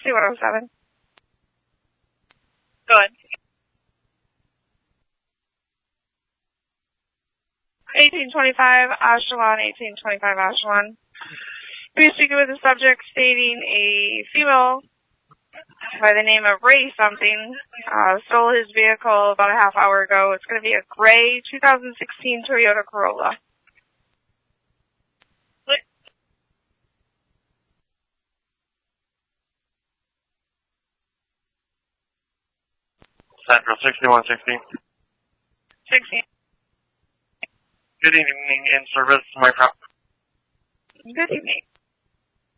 6107. Good. 1825 Ashkelon, 1825 Ashkelon. We were speaking with the subject stating a female by the name of Ray something stole his vehicle about a half hour ago. It's going to be a gray 2016 Toyota Corolla. Central 6116. 16. Good evening, in service, my prop. Good evening.